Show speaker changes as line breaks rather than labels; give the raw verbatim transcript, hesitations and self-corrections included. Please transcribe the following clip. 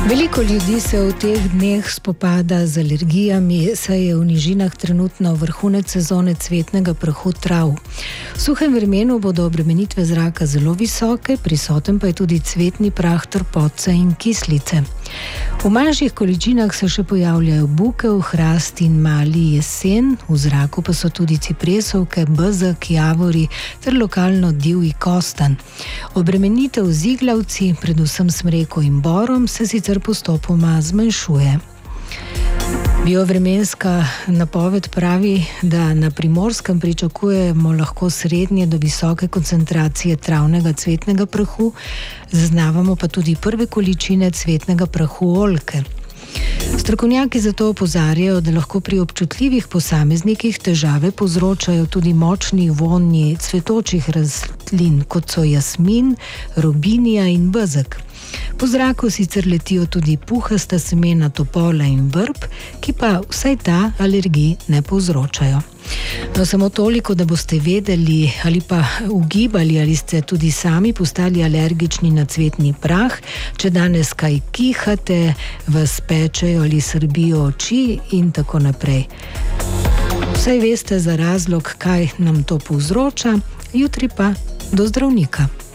Veliko ljudi se v teh dneh spopada z alergijami, saj je v nižinah trenutno vrhunec sezone cvetnega prahu trav. V suhem vremenu bodo obremenitve zraka zelo visoke, prisoten pa je tudi cvetni prah, trpotce in kislice. V manjših količinah se še pojavljajo bukev, hrast in mali jesen, v zraku pa so tudi cipresovke, bezeg, javori ter lokalno divji kostan. Obremenitev z iglavci, predvsem smreko in borom, se sicer postopoma zmanjšuje. Biovremenska napoved pravi, da na Primorskem pričakujemo lahko srednje do visoke koncentracije travnega cvetnega prahu, zaznavamo pa tudi prve količine cvetnega prahu oljke. Strokovnjaki zato opozarjajo, da lahko pri občutljivih posameznikih težave povzročajo tudi močni vonji cvetočih rastlin, kot so jasmin, robinija in bezeg. Po zraku sicer letijo tudi puhasta semena topola in vrb, ki pa vsaj ta alergij ne povzročajo. No, samo toliko, da boste vedeli ali pa ugibali, ali ste tudi sami postali alergični na cvetni prah, če danes kaj kihate, vas pečejo ali srbijo oči in tako naprej. Vsaj veste za razlog, kaj nam to povzroča, jutri pa do zdravnika.